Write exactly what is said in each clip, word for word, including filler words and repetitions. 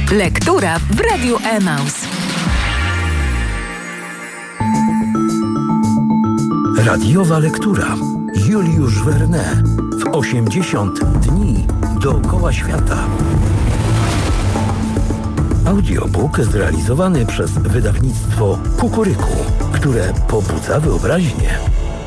Lektura w Radiu Emaus. Radiowa lektura. Juliusz Verne w osiemdziesiąt dni dookoła świata. Audiobook zrealizowany przez wydawnictwo Kukuryku, które pobudza wyobraźnię.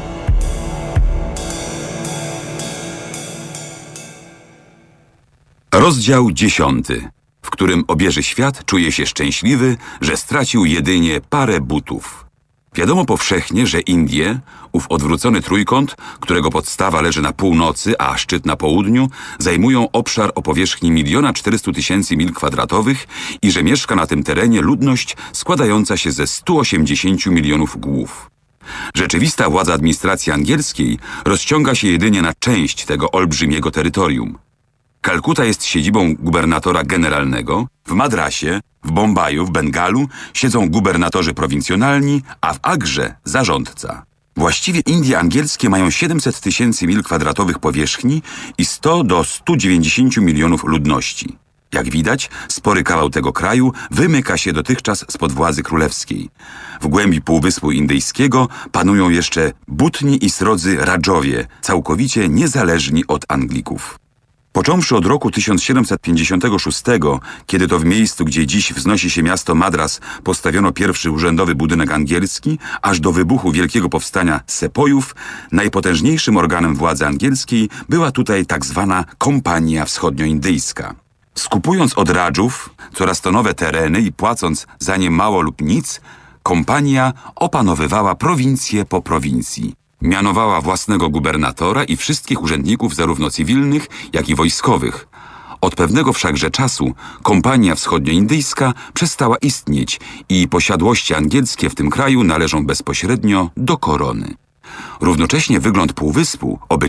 Rozdział dziesiąty, w którym obieży świat czuje się szczęśliwy, że stracił jedynie parę butów. Wiadomo powszechnie, że Indie, ów odwrócony trójkąt, którego podstawa leży na północy, a szczyt na południu, zajmują obszar o powierzchni miliona czterystu tysięcy mil kwadratowych i że mieszka na tym terenie ludność składająca się ze stu osiemdziesięciu milionów głów. Rzeczywista władza administracji angielskiej rozciąga się jedynie na część tego olbrzymiego terytorium. Kalkuta jest siedzibą gubernatora generalnego, w Madrasie, w Bombaju, w Bengalu siedzą gubernatorzy prowincjonalni, a w Agrze zarządca. Właściwie Indie angielskie mają siedemset tysięcy mil kwadratowych powierzchni i sto do stu dziewięćdziesięciu milionów ludności. Jak widać, spory kawał tego kraju wymyka się dotychczas spod władzy królewskiej. W głębi Półwyspu Indyjskiego panują jeszcze butni i srodzy Radżowie, całkowicie niezależni od Anglików. Począwszy od roku tysiąc siedemset pięćdziesiątego szóstego, kiedy to w miejscu, gdzie dziś wznosi się miasto Madras, postawiono pierwszy urzędowy budynek angielski, aż do wybuchu Wielkiego Powstania Sepojów, najpotężniejszym organem władzy angielskiej była tutaj tak zwana Kompania Wschodnioindyjska. Skupując od Radżów coraz to nowe tereny i płacąc za nie mało lub nic, kompania opanowywała prowincję po prowincji. Mianowała własnego gubernatora i wszystkich urzędników zarówno cywilnych, jak i wojskowych. Od pewnego wszakże czasu Kompania Wschodnioindyjska przestała istnieć i posiadłości angielskie w tym kraju należą bezpośrednio do korony. Równocześnie wygląd półwyspu, obyczaje